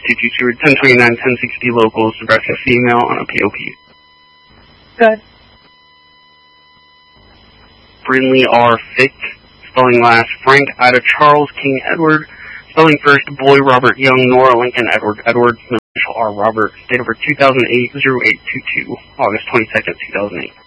222 1029 1060 locals, Nebraska female on a POP. Good. Brinley R. Fick, spelling last Frank Ida Charles King Edward, spelling first Boy Robert Young Nora Lincoln Edward Edwards, initial R. Robert, date of birth 2008 0822, August 22nd 2008.